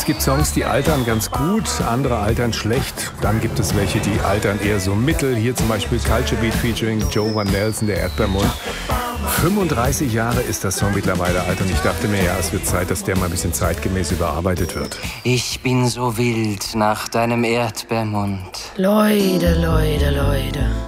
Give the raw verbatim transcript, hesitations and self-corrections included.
Es gibt Songs, die altern ganz gut, andere altern schlecht. Dann gibt es welche, die altern eher so mittel. Hier zum Beispiel Culture Beat featuring Joe Van Nelson, der Erdbeermund. fünfunddreißig Jahre ist das Song mittlerweile alt und ich dachte mir, ja, es wird Zeit, dass der mal ein bisschen zeitgemäß überarbeitet wird. Ich bin so wild nach deinem Erdbeermund. Leute, Leute, Leute.